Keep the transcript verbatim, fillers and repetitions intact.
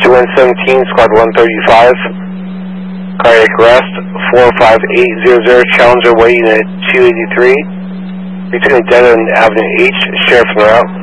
one seventeen, Squad one thirty-five. Cardiac arrest, four five eight zero zero, Challenger Way, Unit two eighty-three. Between Denham and Avenue H, Sheriff en route.